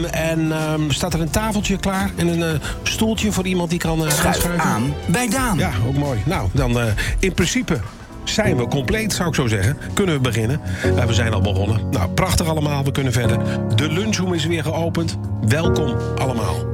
En staat er een tafeltje klaar en een stoeltje voor iemand die kan aanschuiven? Aan bij Daan. Ja, ook mooi. Nou, dan in principe zijn we compleet, zou ik zo zeggen. Kunnen we beginnen? We zijn al begonnen. Nou, prachtig allemaal. We kunnen verder. De lunchroom is weer geopend. Welkom allemaal.